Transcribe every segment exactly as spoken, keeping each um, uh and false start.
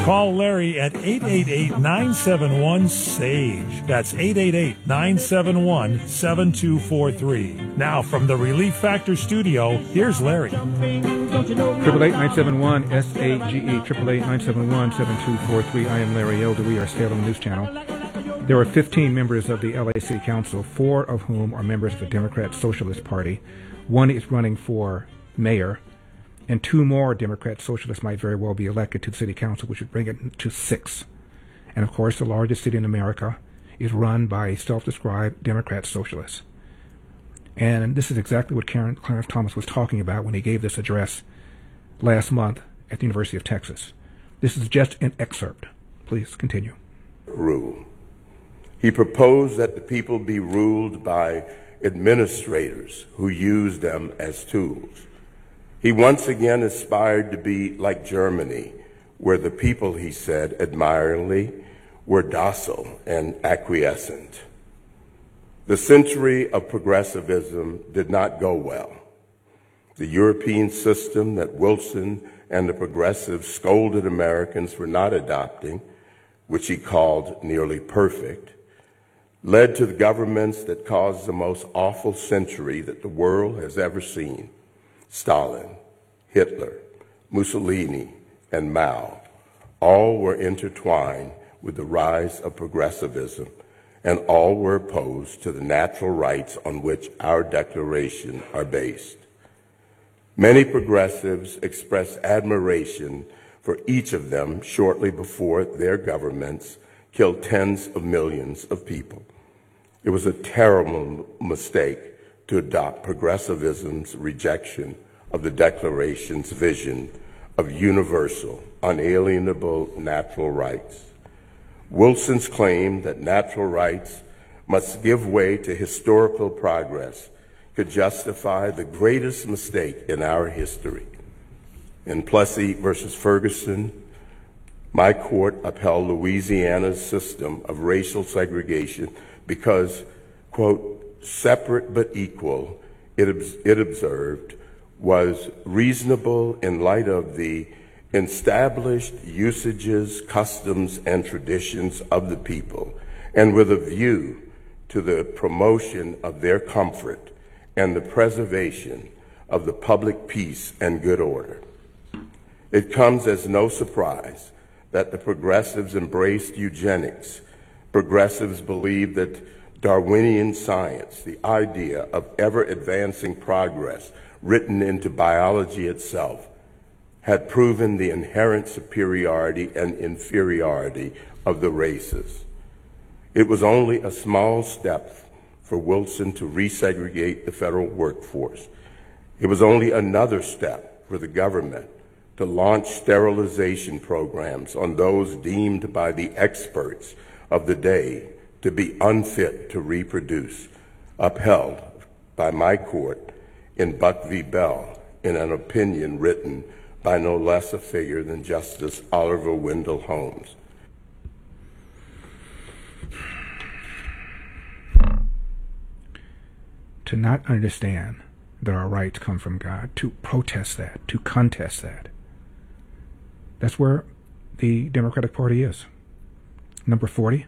Call Larry at eight eight eight, nine seven one, S A G E. That's eight eight eight, nine seven one, seven two four three. Now, from the Relief Factor studio, here's Larry. Triple eight nine seven one S A G E. Triple eight nine seven one seven two four three. I am Larry Elder. We are Salem News Channel. There are fifteen members of the L A City Council, four of whom are members of the Democrat Socialist Party. One is running for mayor, and two more Democrat Socialists might very well be elected to the City Council, which would bring it to six. And of course, the largest city in America is run by a self-described Democrat Socialist. And this is exactly what Karen, Clarence Thomas was talking about when he gave this address last month at the University of Texas. This is just an excerpt. Please continue. Rule. He proposed that the people be ruled by administrators who use them as tools. He once again aspired to be like Germany, where the people, he said admiringly, were docile and acquiescent. The century of progressivism did not go well. The European system that Wilson and the progressives scolded Americans for not adopting, which he called nearly perfect, led to the governments that caused the most awful century that the world has ever seen. Stalin, Hitler, Mussolini, and Mao all were intertwined with the rise of progressivism, and all were opposed to the natural rights on which our Declaration are based. Many progressives expressed admiration for each of them shortly before their governments killed tens of millions of people. It was a terrible mistake to adopt progressivism's rejection of the Declaration's vision of universal, unalienable natural rights. Wilson's claim that natural rights must give way to historical progress could justify the greatest mistake in our history. In Plessy versus Ferguson, my court upheld Louisiana's system of racial segregation because, quote, separate but equal, it, it observed, was reasonable in light of the established usages, customs, and traditions of the people, and with a view to the promotion of their comfort and the preservation of the public peace and good order. It comes as no surprise that the progressives embraced eugenics. Progressives believed that Darwinian science, the idea of ever-advancing progress written into biology itself, had proven the inherent superiority and inferiority of the races. It was only a small step for Wilson to resegregate the federal workforce. It was only another step for the government to launch sterilization programs on those deemed by the experts of the day to be unfit to reproduce, upheld by my court in Buck v. Bell in an opinion written by no less a figure than Justice Oliver Wendell Holmes. To not understand that our rights come from God, to protest that, to contest that, that's where the Democratic Party is. Number forty.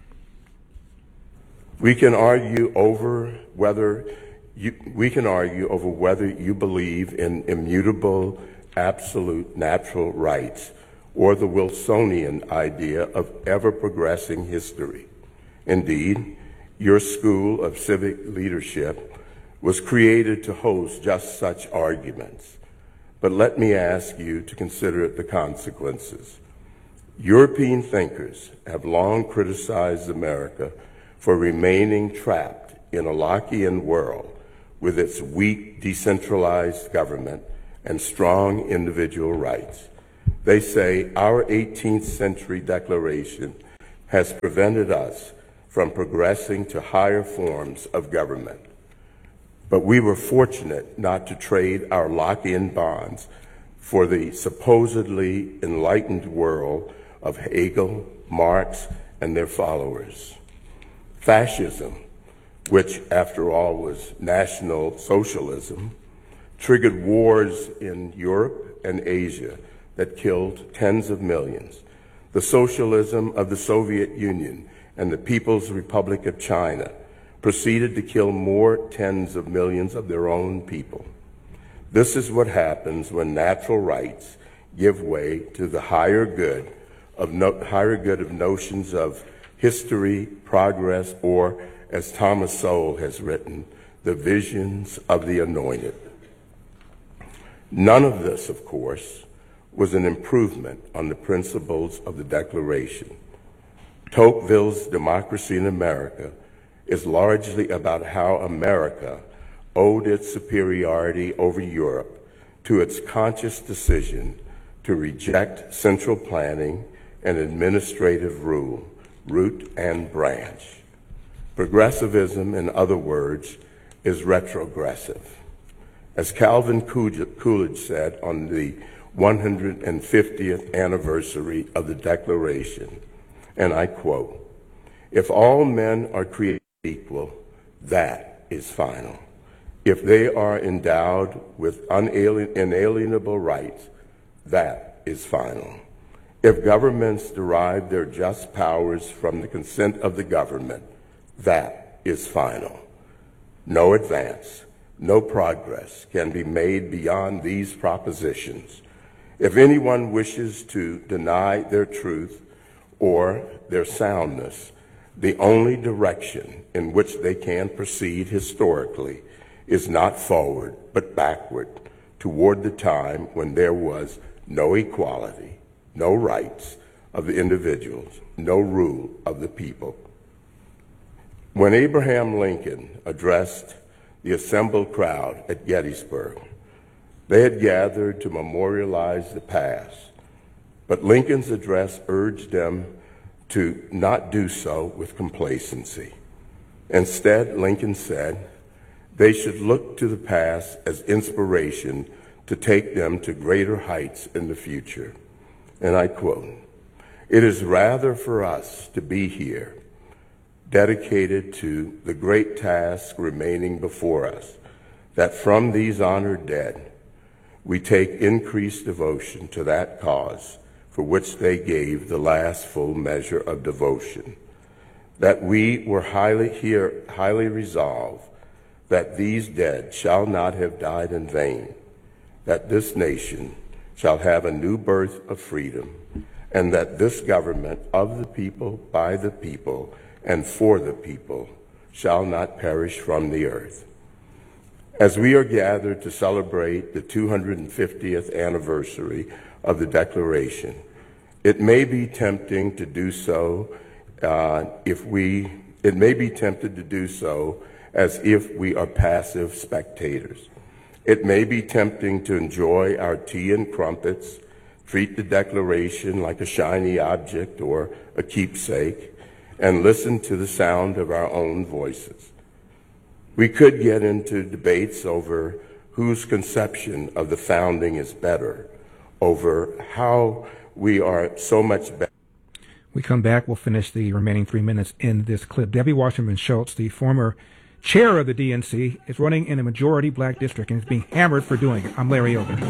We can argue over whether you, we can argue over whether you believe in immutable, absolute natural rights or the Wilsonian idea of ever-progressing history. Indeed, your school of civic leadership was created to host just such arguments. But let me ask you to consider the consequences. European thinkers have long criticized America for remaining trapped in a Lockean world with its weak, decentralized government and strong individual rights. They say our eighteenth century Declaration has prevented us from progressing to higher forms of government. But we were fortunate not to trade our Lockean bonds for the supposedly enlightened world of Hegel, Marx, and their followers. Fascism, which after all was National Socialism, triggered wars in Europe and Asia that killed tens of millions, the socialism of the Soviet Union and the People's Republic of China proceeded to kill more tens of millions of their own people. This is what happens when natural rights give way to the higher good of no, higher good of notions of history, progress, or, as Thomas Sowell has written, the visions of the anointed. None of this, of course, was an improvement on the principles of the Declaration. Tocqueville's Democracy in America is largely about how America owed its superiority over Europe to its conscious decision to reject central planning and administrative rule, root and branch. Progressivism, in other words, is retrogressive. As Calvin Coolidge said on the one hundred fiftieth anniversary of the Declaration, and I quote, "If all men are created equal, that is final. If they are endowed with unalien- inalienable rights, that is final. If governments derive their just powers from the consent of the government, that is final. No advance, no progress can be made beyond these propositions. If anyone wishes to deny their truth or their soundness, the only direction in which they can proceed historically is not forward, but backward, toward the time when there was no equality, no rights of the individuals, no rule of the people." When Abraham Lincoln addressed the assembled crowd at Gettysburg, they had gathered to memorialize the past, but Lincoln's address urged them to not do so with complacency. Instead, Lincoln said they should look to the past as inspiration to take them to greater heights in the future. And I quote, "It is rather for us to be here, dedicated to the great task remaining before us, that from these honored dead, we take increased devotion to that cause for which they gave the last full measure of devotion, that we were highly here, highly resolved that these dead shall not have died in vain, that this nation shall have a new birth of freedom, and that this government of the people, by the people, and for the people shall not perish from the earth." As we are gathered to celebrate the two hundred fiftieth anniversary of the Declaration, it may be tempting to do so uh, if we, it may be tempted to do so as if we are passive spectators. It may be tempting to enjoy our tea and crumpets, treat the Declaration like a shiny object or a keepsake, and listen to the sound of our own voices. We could get into debates over whose conception of the founding is better, over how we are so much better. We come back, we'll finish the remaining three minutes in this clip. Debbie Wasserman Schultz, the former chair of the D N C, is running in a majority black district and is being hammered for doing it. I'm Larry Elder.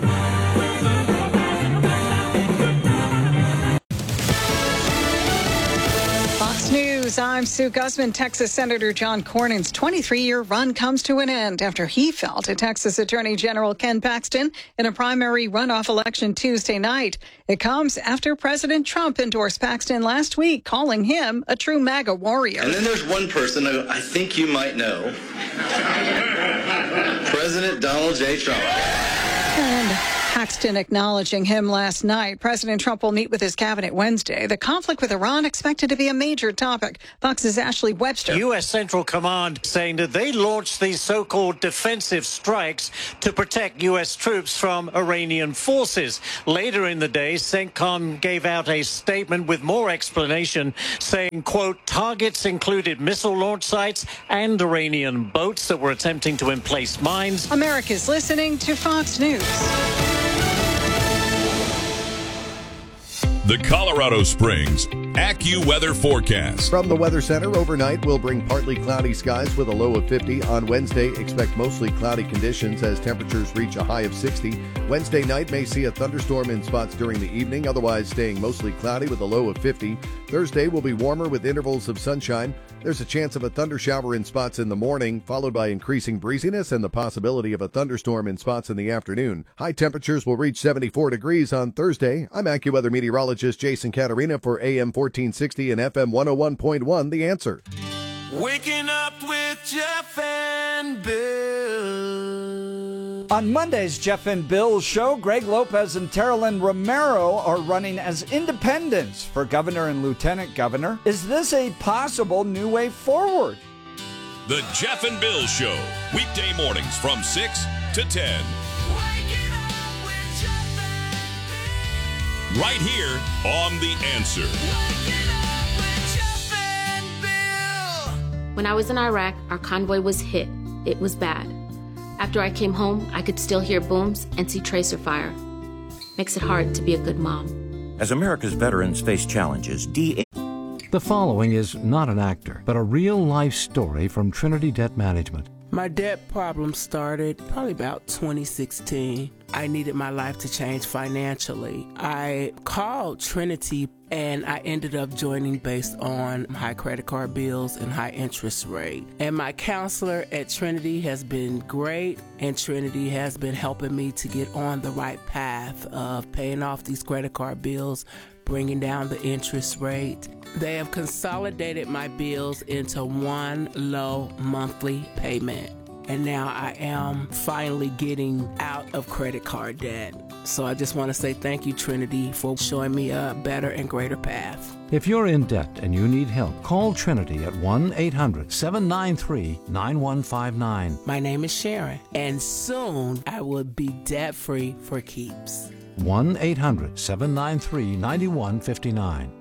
Fox News, I'm Sue Guzman. Texas Senator John Cornyn's twenty-three-year run comes to an end after he fell to Texas Attorney General Ken Paxton in a primary runoff election Tuesday night. It comes after President Trump endorsed Paxton last week, calling him a true MAGA warrior. And then there's one person who I think you might know, President Donald J. Trump. And Paxton acknowledging him last night. President Trump will meet with his cabinet Wednesday. The conflict with Iran expected to be a major topic. Fox's Ashley Webster. U S. Central Command saying that they launched these so-called defensive strikes to protect U S troops from Iranian forces. Later in the day, CENTCOM gave out a statement with more explanation saying, quote, targets included missile launch sites and Iranian boats that were attempting to emplace mines. America's listening to Fox News. The Colorado Springs AccuWeather forecast. From the Weather Center, overnight will bring partly cloudy skies with a low of fifty. On Wednesday, expect mostly cloudy conditions as temperatures reach a high of sixty. Wednesday night may see a thunderstorm in spots during the evening, otherwise staying mostly cloudy with a low of fifty. Thursday will be warmer with intervals of sunshine. There's a chance of a thundershower in spots in the morning, followed by increasing breeziness and the possibility of a thunderstorm in spots in the afternoon. High temperatures will reach seventy-four degrees on Thursday. I'm AccuWeather meteorologist Jason Caterina for A M fourteen sixty and F M one oh one point one, The Answer. Waking up with Jeff and Bill. On Monday's Jeff and Bill show, Greg Lopez and Teralyn Romero are running as independents for governor and lieutenant governor. Is this a possible new way forward? The Jeff and Bill Show, weekday mornings from six to ten. Waking up with Jeff and Bill. Right here on The Answer. Waking up with Jeff and Bill. When I was in Iraq, our convoy was hit. It was bad. After I came home, I could still hear booms and see tracer fire. Makes it hard to be a good mom. As America's veterans face challenges, D A... The following is not an actor, but a real-life story from Trinity Debt Management. My debt problem started probably about twenty sixteen. I needed my life to change financially. I called Trinity and I ended up joining based on high credit card bills and high interest rate. And my counselor at Trinity has been great, and Trinity has been helping me to get on the right path of paying off these credit card bills, bringing down the interest rate. They have consolidated my bills into one low monthly payment. And now I am finally getting out of credit card debt. So I just want to say thank you, Trinity, for showing me a better and greater path. If you're in debt and you need help, call Trinity at one eight hundred seven nine three nine one five nine. My name is Sharon, and soon I will be debt-free for keeps. one eight hundred seven nine three nine one five nine.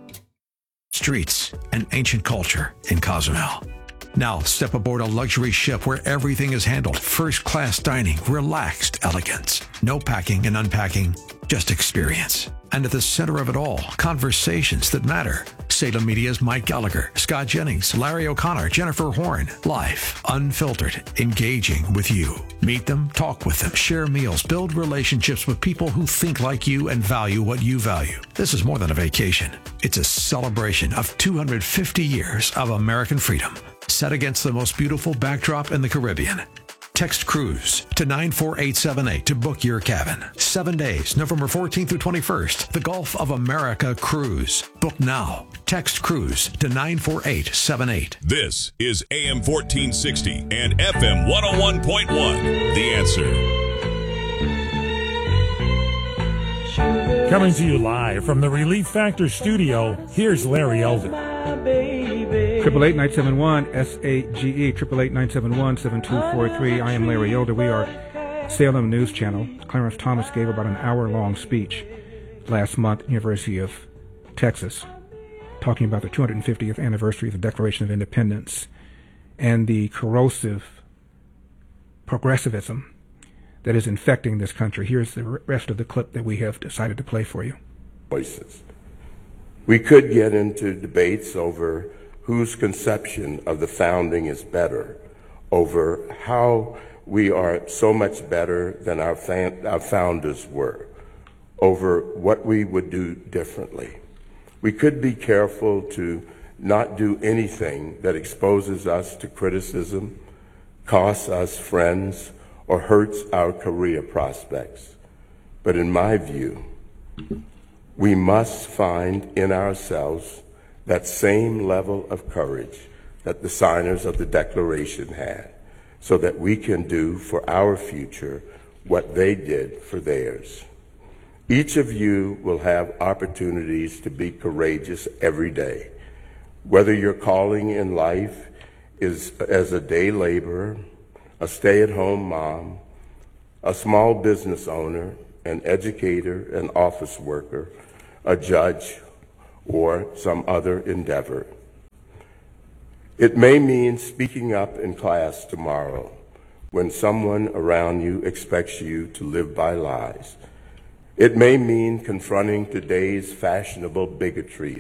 Streets and ancient culture in Cozumel. Now step aboard a luxury ship where everything is handled. First-class dining, relaxed elegance. No packing and unpacking, just experience. And at the center of it all, conversations that matter. Salem Media's Mike Gallagher, Scott Jennings, Larry O'Connor, Jennifer Horn. Live, unfiltered, engaging with you. Meet them, talk with them, share meals, build relationships with people who think like you and value what you value. This is more than a vacation. It's a celebration of two hundred fifty years of American freedom, set against the most beautiful backdrop in the Caribbean. Text cruise to nine four eight seven eight to book your cabin. Seven days, November fourteenth through twenty-first. The Gulf of America Cruise. Book now. Text cruise to nine four eight seven eight. This is A M fourteen sixty and F M one oh one point one. The Answer. Coming to you live from the Relief Factor studio, here's Larry Elder. Triple eight nine seven one S A G E triple eight nine seven one seven two four three. I am Larry Elder. We are Salem News Channel. Clarence Thomas gave about an hour-long speech last month at the University of Texas, talking about the two hundred fiftieth anniversary of the Declaration of Independence and the corrosive progressivism that is infecting this country. Here's the rest of the clip that we have decided to play for you. Voices. We could get into debates over whose conception of the founding is better, over how we are so much better than our, fan, our founders were, over what we would do differently. We could be careful to not do anything that exposes us to criticism, costs us friends, or hurts our career prospects. But in my view, we must find in ourselves that same level of courage that the signers of the Declaration had, so that we can do for our future what they did for theirs. Each of you will have opportunities to be courageous every day, whether your calling in life is as a day laborer, a stay-at-home mom, a small business owner, an educator, an office worker, a judge, or some other endeavor. It may mean speaking up in class tomorrow when someone around you expects you to live by lies. It may mean confronting today's fashionable bigotries,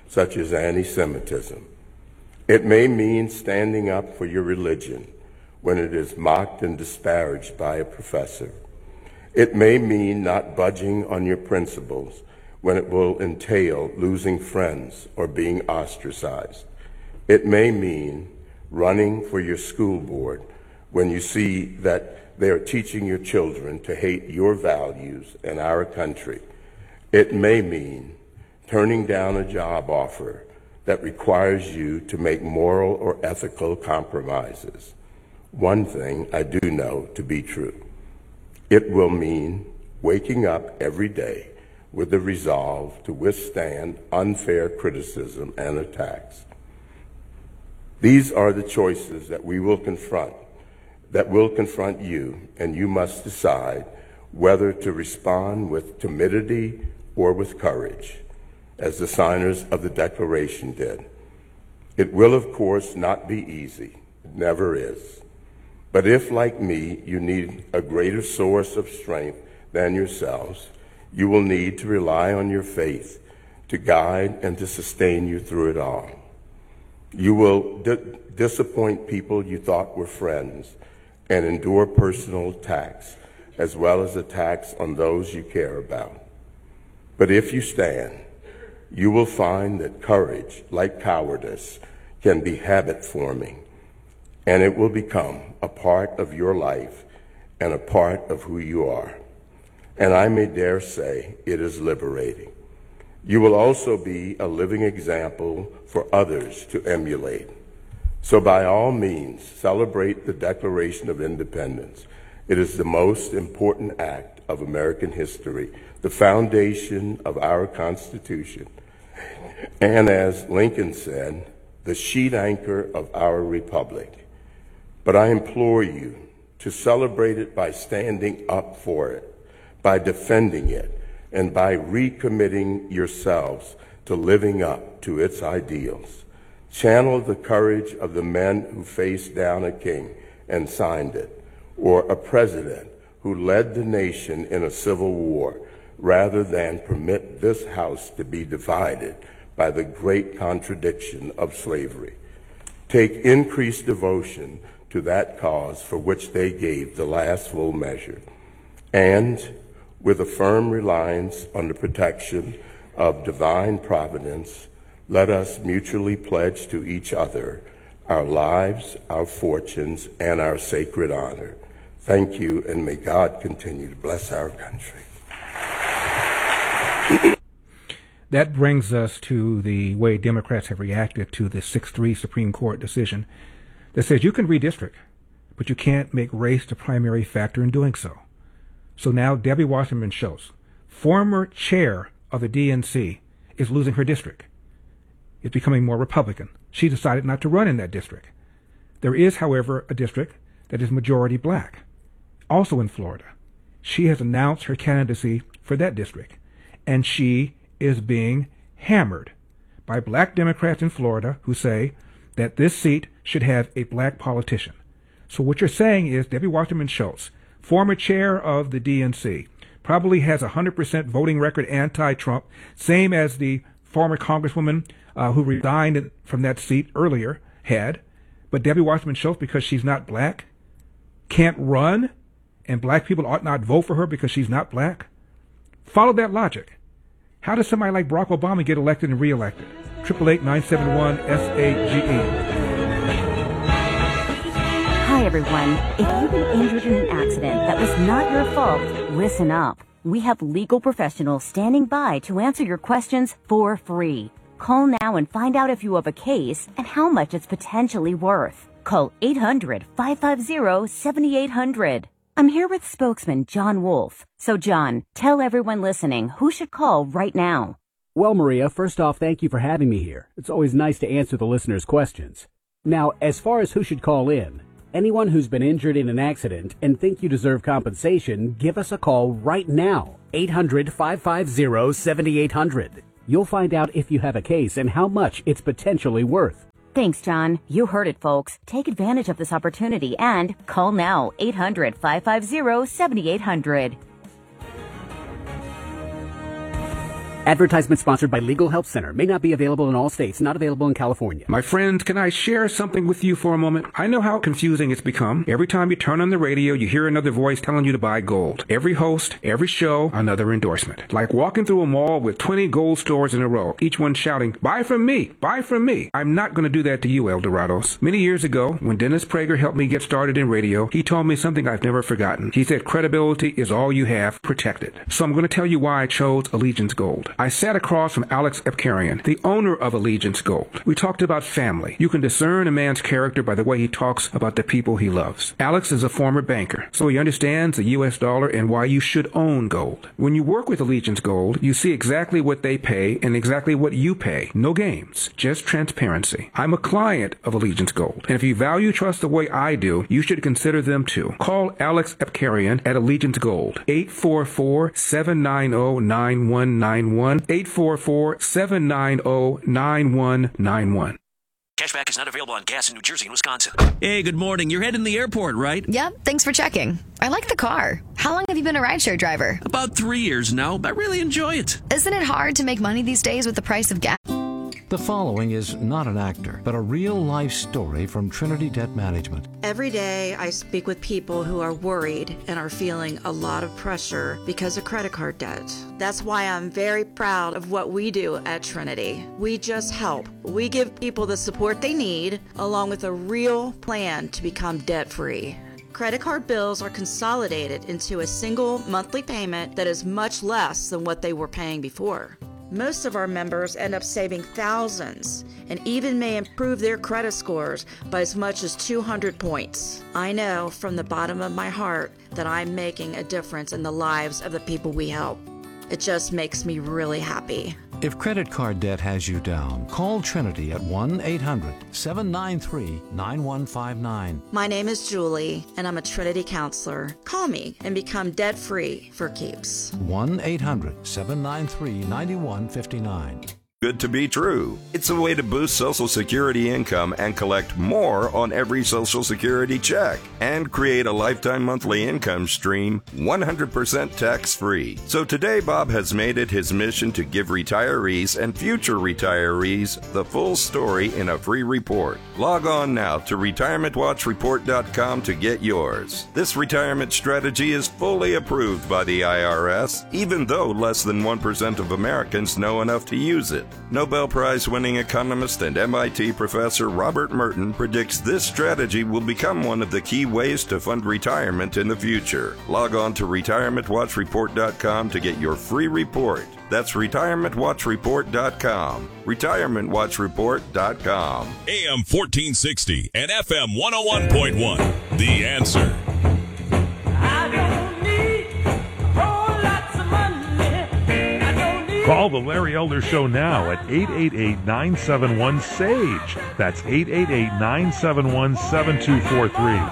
such as anti-Semitism. It may mean standing up for your religion when it is mocked and disparaged by a professor. It may mean not budging on your principles when it will entail losing friends or being ostracized. It may mean running for your school board when you see that they are teaching your children to hate your values and our country. It may mean turning down a job offer that requires you to make moral or ethical compromises. One thing I do know to be true. It will mean waking up every day with the resolve to withstand unfair criticism and attacks. These are the choices that we will confront, that will confront you, and you must decide whether to respond with timidity or with courage, as the signers of the Declaration did. It will, of course, not be easy. It never is. But if, like me, you need a greater source of strength than yourselves, you will need to rely on your faith to guide and to sustain you through it all. You will di- disappoint people you thought were friends and endure personal attacks, as well as attacks on those you care about. But if you stand, you will find that courage, like cowardice, can be habit-forming, and it will become a part of your life and a part of who you are. And I may dare say it is liberating. You will also be a living example for others to emulate. So by all means, celebrate the Declaration of Independence. It is the most important act of American history, the foundation of our Constitution, and as Lincoln said, the sheet anchor of our republic. But I implore you to celebrate it by standing up for it, by defending it, and by recommitting yourselves to living up to its ideals. Channel the courage of the men who faced down a king and signed it, or a president who led the nation in a civil war, rather than permit this House to be divided by the great contradiction of slavery. Take increased devotion to that cause for which they gave the last full measure, and with a firm reliance on the protection of divine providence, let us mutually pledge to each other our lives, our fortunes, and our sacred honor. Thank you, and may God continue to bless our country. That brings us to the way Democrats have reacted to the six three Supreme Court decision that says you can redistrict, but you can't make race the primary factor in doing so. So now Debbie Wasserman Schultz, former chair of the D N C, is losing her district. It's becoming more Republican. She decided not to run in that district. There is, however, a district that is majority black, also in Florida. She has announced her candidacy for that district, and she is being hammered by black Democrats in Florida who say that this seat should have a black politician. So what you're saying is Debbie Wasserman Schultz, former chair of the D N C, probably has a one hundred percent voting record anti-Trump, same as the former congresswoman uh, who resigned from that seat earlier had. But Debbie Wasserman Schultz, because she's not black, can't run, and black people ought not vote for her because she's not black? Follow that logic. How does somebody like Barack Obama get elected and reelected? eight eight eight, nine seven one, S A G E. Hi, everyone. If you've been injured in an accident that was not your fault, listen up. We have legal professionals standing by to answer your questions for free. Call now and find out if you have a case and how much it's potentially worth. Call eight hundred, five five zero, seven eight zero zero. I'm here with spokesman John Wolf. So, John, tell everyone listening who should call right now. Well, Maria, first off, thank you for having me here. It's always nice to answer the listeners' questions. Now, as far as who should call in, anyone who's been injured in an accident and think you deserve compensation, give us a call right now. eight hundred, five five zero, seven eight zero zero. You'll find out if you have a case and how much it's potentially worth. Thanks, John. You heard it, folks. Take advantage of this opportunity and call now. eight hundred, five five zero, seven eight zero zero. Advertisement sponsored by Legal Help Center. May not be available in all states. Not available in California. My friends, can I share something with you for a moment? I know how confusing it's become. Every time you turn on the radio, you hear another voice telling you to buy gold. Every host, every show, another endorsement. Like walking through a mall with twenty gold stores in a row, each one shouting, buy from me, buy from me. I'm not going to do that to you, El Dorados. Many years ago, when Dennis Prager helped me get started in radio, he told me something I've never forgotten. He said, credibility is all you have, protect it. So I'm going to tell you why I chose Allegiance Gold. I sat across from Alex Epkarian, the owner of Allegiance Gold. We talked about family. You can discern a man's character by the way he talks about the people he loves. Alex is a former banker, so he understands the U S dollar and why you should own gold. When you work with Allegiance Gold, you see exactly what they pay and exactly what you pay. No games, just transparency. I'm a client of Allegiance Gold, and if you value trust the way I do, you should consider them too. Call Alex Epkarian at Allegiance Gold, eight four four, seven nine zero, nine one nine one, eight four four, seven nine zero, nine one nine one. Cashback is not available on gas in New Jersey and Wisconsin. Hey, good morning. You're heading to the airport, right? Yep, thanks for checking. I like the car. How long have you been a rideshare driver? About three years now. I really enjoy it. Isn't it hard to make money these days with the price of gas? The following is not an actor, but a real-life story from Trinity Debt Management. Every day I speak with people who are worried and are feeling a lot of pressure because of credit card debt. That's why I'm very proud of what we do at Trinity. We just help. We give people the support they need, along with a real plan to become debt-free. Credit card bills are consolidated into a single monthly payment that is much less than what they were paying before. Most of our members end up saving thousands and even may improve their credit scores by as much as two hundred points. I know from the bottom of my heart that I'm making a difference in the lives of the people we help. It just makes me really happy. If credit card debt has you down, call Trinity at one eight hundred, seven nine three, nine one five nine. My name is Julie, and I'm a Trinity counselor. Call me and become debt-free for keeps. one eight hundred, seven nine three, nine one five nine. Good to be true. It's a way to boost Social Security income and collect more on every Social Security check and create a lifetime monthly income stream one hundred percent tax-free. So today, Bob has made it his mission to give retirees and future retirees the full story in a free report. Log on now to retirement watch report dot com to get yours. This retirement strategy is fully approved by the I R S, even though less than one percent of Americans know enough to use it. Nobel Prize-winning economist and M I T professor Robert Merton predicts this strategy will become one of the key ways to fund retirement in the future. Log on to retirement watch report dot com to get your free report. That's retirement watch report dot com. retirement watch report dot com. A M fourteen sixty and F M one oh one point one. The Answer. Call the Larry Elder Show now at eight eight eight, nine seven one, SAGE. That's eight eight eight, nine seven one, seven two four three.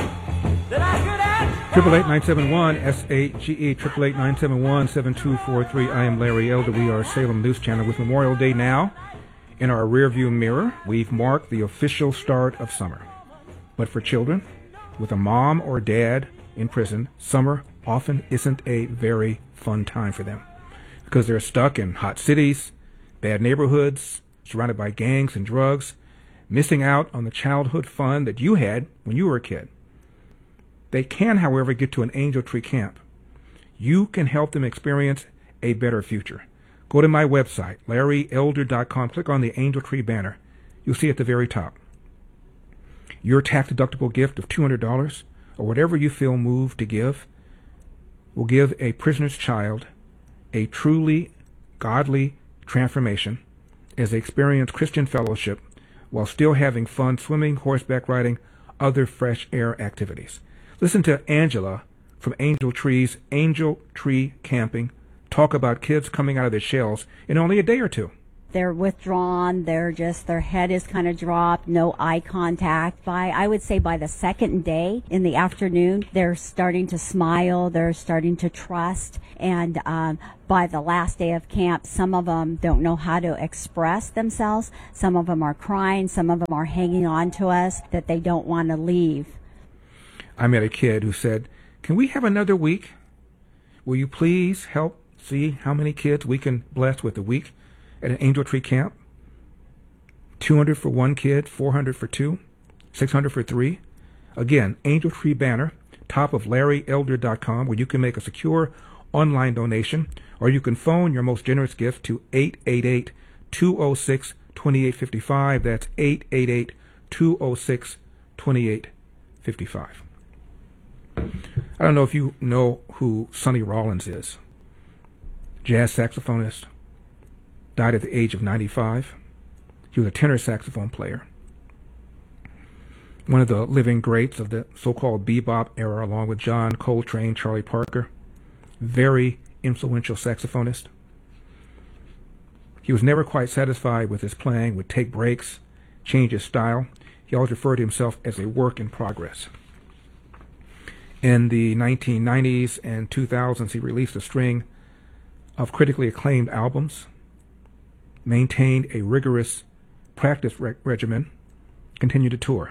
Triple eight nine seven one S A G E triple eight nine seven one seven two four three. I am Larry Elder. We are Salem News Channel with Memorial Day now in our rearview mirror. We've marked the official start of summer. But for children with a mom or dad in prison, summer often isn't a very fun time for them because they're stuck in hot cities, bad neighborhoods, surrounded by gangs and drugs, missing out on the childhood fun that you had when you were a kid. They can, however, get to an Angel Tree camp. You can help them experience a better future. Go to my website, larry elder dot com. Click on the Angel Tree banner. You'll see at the very top. Your tax-deductible gift of two hundred dollars, or whatever you feel moved to give, will give a prisoner's child a truly godly transformation as they experience Christian fellowship while still having fun swimming, horseback riding, other fresh air activities. Listen to Angela from Angel Tree's Angel Tree Camping talk about kids coming out of their shells in only a day or two. They're withdrawn, they're just, their head is kind of dropped, no eye contact. By, I would say by the second day in the afternoon, they're starting to smile, they're starting to trust. And um, by the last day of camp, some of them don't know how to express themselves. Some of them are crying, some of them are hanging on to us that they don't want to leave. I met a kid who said, "Can we have another week? Will you please help see how many kids we can bless with a week at an Angel Tree camp? two hundred for one kid, four hundred for two, six hundred for three. Again, Angel Tree banner, top of larry elder dot com, where you can make a secure online donation, or you can phone your most generous gift to eight eight eight, two oh six, two eight five five. That's eight eight eight, two oh six, two eight five five. I don't know if you know who Sonny Rollins is. Jazz saxophonist, died at the age of ninety-five. He was a tenor saxophone player. One of the living greats of the so-called bebop era, along with John Coltrane, Charlie Parker. Very influential saxophonist. He was never quite satisfied with his playing, would take breaks, change his style. He always referred to himself as a work in progress. In the nineteen nineties and two thousands, he released a string of critically acclaimed albums, maintained a rigorous practice re- regimen, continued to tour.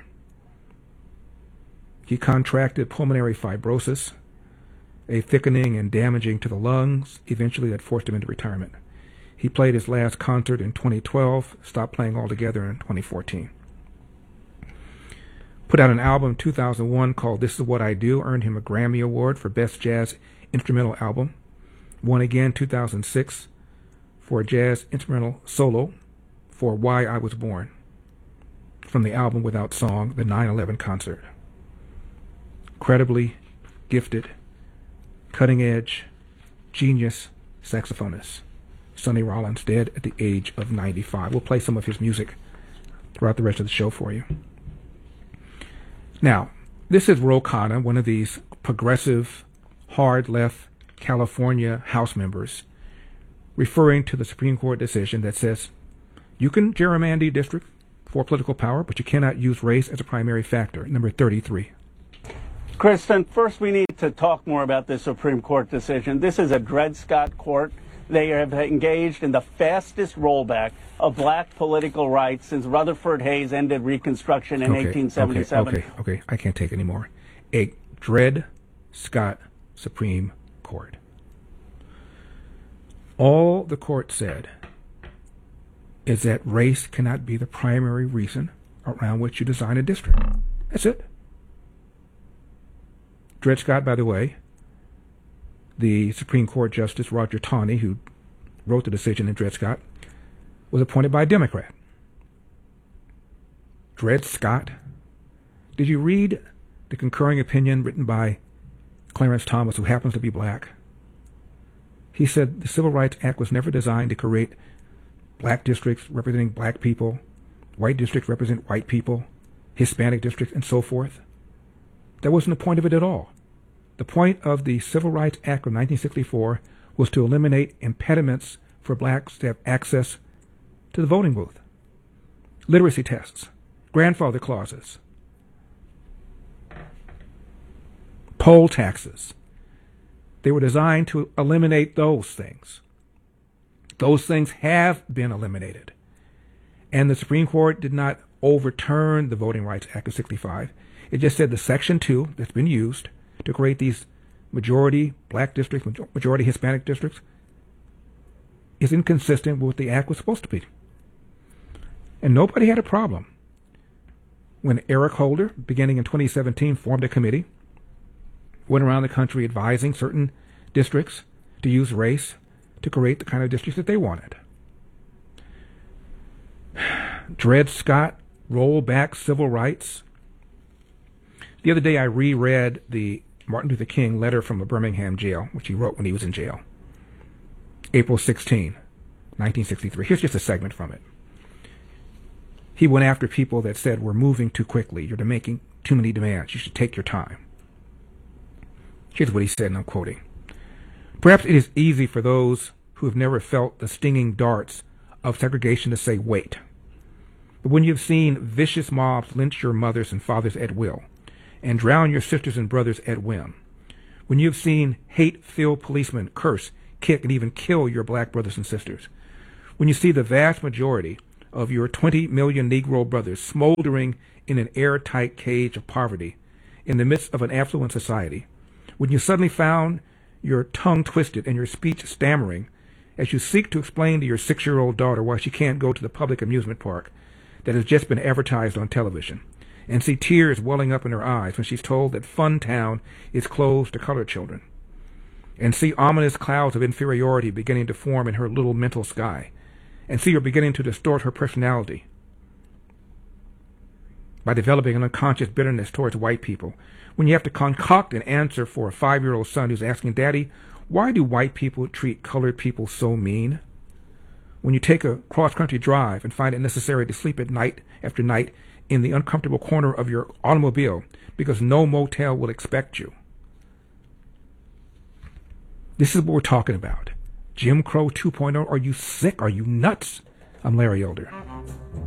He contracted pulmonary fibrosis, a thickening and damaging to the lungs, eventually that forced him into retirement. He played his last concert in twenty twelve, stopped playing altogether in twenty fourteen. Put out an album in two thousand one called This Is What I Do, earned him a Grammy Award for Best Jazz Instrumental Album. Won again two thousand six for a Jazz Instrumental Solo for Why I Was Born, from the album Without Song, the nine eleven concert. Incredibly gifted, cutting-edge, genius saxophonist. Sonny Rollins, dead at the age of ninety-five. We'll play some of his music throughout the rest of the show for you. Now, this is Ro Khanna, one of these progressive, hard-left California House members, referring to the Supreme Court decision that says you can gerrymander district for political power, but you cannot use race as a primary factor. Number thirty-three. Kristen, first we need to talk more about this Supreme Court decision. This is a Dred Scott court. They have engaged in the fastest rollback of black political rights since Rutherford Hayes ended Reconstruction in okay, eighteen seventy-seven. Okay, okay, okay, I can't take it anymore. A Dred Scott Supreme Court. All the court said is that race cannot be the primary reason around which you design a district. That's it. Dred Scott, by the way, the Supreme Court Justice Roger Taney, who wrote the decision in Dred Scott, was appointed by a Democrat. Dred Scott. Did you read the concurring opinion written by Clarence Thomas, who happens to be black? He said the Civil Rights Act was never designed to create black districts representing black people, white districts represent white people, Hispanic districts, and so forth. That wasn't the point of it at all. The point of the Civil Rights Act of nineteen sixty-four was to eliminate impediments for blacks to have access to the voting booth. Literacy tests, grandfather clauses, poll taxes. They were designed to eliminate those things. Those things have been eliminated. And the Supreme Court did not overturn the Voting Rights Act of sixty-five. It just said the Section two that's been used to create these majority black districts, majority Hispanic districts, is inconsistent with what the act was supposed to be. And nobody had a problem when Eric Holder, beginning in twenty seventeen, formed a committee, went around the country advising certain districts to use race to create the kind of districts that they wanted. Dred Scott, roll back civil rights. The other day I reread the Martin Luther King letter from a Birmingham jail, which he wrote when he was in jail. April sixteenth, nineteen sixty-three. Here's just a segment from it. He went after people that said, we're moving too quickly. You're making too many demands. You should take your time. Here's what he said, and I'm quoting. Perhaps it is easy for those who have never felt the stinging darts of segregation to say, wait. But when you've seen vicious mobs lynch your mothers and fathers at will, and drown your sisters and brothers at whim, when you've seen hate-filled policemen curse, kick, and even kill your black brothers and sisters, when you see the vast majority of your twenty million Negro brothers smoldering in an airtight cage of poverty in the midst of an affluent society, when you suddenly found your tongue twisted and your speech stammering as you seek to explain to your six-year-old daughter why she can't go to the public amusement park that has just been advertised on television, and see tears welling up in her eyes when she's told that Fun Town is closed to colored children, and see ominous clouds of inferiority beginning to form in her little mental sky, and see her beginning to distort her personality by developing an unconscious bitterness towards white people, when you have to concoct an answer for a five-year-old son who's asking, Daddy, why do white people treat colored people so mean? When you take a cross-country drive and find it necessary to sleep at night after night in the uncomfortable corner of your automobile because no motel will expect you. This is what we're talking about. Jim Crow two point oh. Are you sick? Are you nuts? I'm Larry Elder.